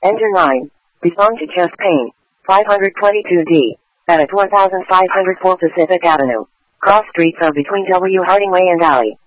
Enter 9. Belong to chest pain. 522D. At 1504 Pacific Avenue. Cross streets are between W. Harding Way and Alley.